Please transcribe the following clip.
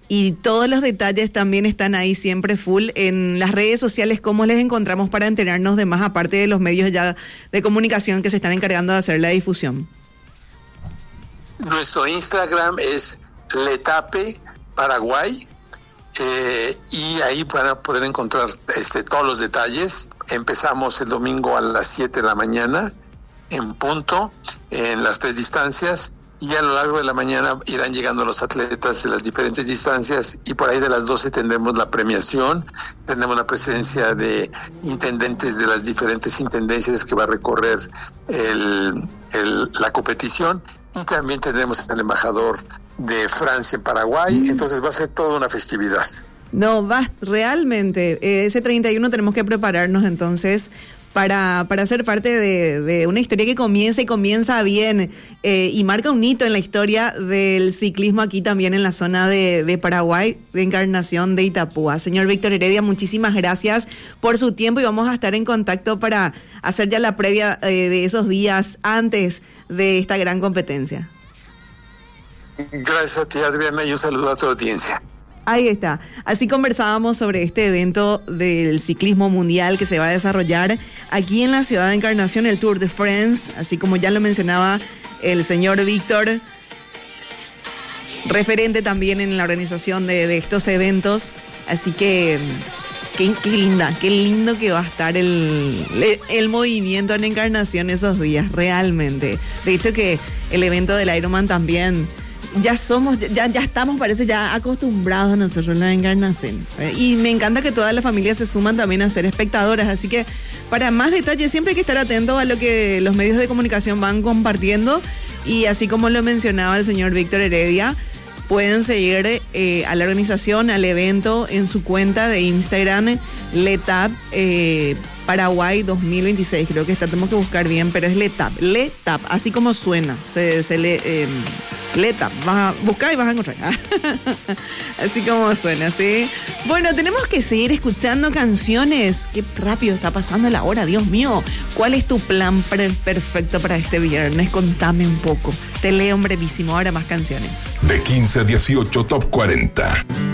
y todos los detalles también están ahí siempre full en las redes sociales. ¿Cómo les encontramos para enterarnos de más, aparte de los medios ya de comunicación que se están encargando de hacer la difusión? Nuestro Instagram es Letape Paraguay, y ahí van a poder encontrar todos los detalles. Empezamos el domingo a las 7 de la mañana en punto en las 3 distancias, y a lo largo de la mañana irán llegando los atletas de las diferentes distancias, y por ahí de las 12 tendremos la premiación, tendremos la presencia de intendentes de las diferentes intendencias que va a recorrer la competición, y también tendremos al embajador de Francia en Paraguay. Entonces va a ser toda una festividad. No, va realmente. Ese 31 tenemos que prepararnos entonces para ser parte de una historia que comienza bien, y marca un hito en la historia del ciclismo aquí también en la zona de Paraguay, de Encarnación de Itapúa. Señor Víctor Heredia, muchísimas gracias por su tiempo, y vamos a estar en contacto para hacer ya la previa de esos días antes de esta gran competencia. Gracias a ti, Adriana, y un saludo a tu audiencia. Ahí está. Así conversábamos sobre este evento del ciclismo mundial que se va a desarrollar aquí en la ciudad de Encarnación, el Tour de France, así como ya lo mencionaba el señor Víctor, referente también en la organización de estos eventos. Así que qué lindo que va a estar el movimiento en Encarnación esos días, realmente. De hecho que el evento del Ironman también ya estamos, parece, ya acostumbrados a nosotros en la Encarnación. Y me encanta que todas las familias se suman también a ser espectadoras. Así que para más detalles siempre hay que estar atentos a lo que los medios de comunicación van compartiendo. Y así como lo mencionaba el señor Víctor Heredia, pueden seguir a la organización, al evento, en su cuenta de Instagram, Letap Paraguay 2026. Creo que tenemos que buscar bien, pero es Letap, así como suena. Letap, vas a buscar y vas a encontrar. Así como suena, ¿sí? Bueno, tenemos que seguir escuchando canciones. Qué rápido está pasando la hora, Dios mío. ¿Cuál es tu plan perfecto para este viernes? Contame un poco. Te leo brevísimo, ahora más canciones. De 15 a 18, Top 40.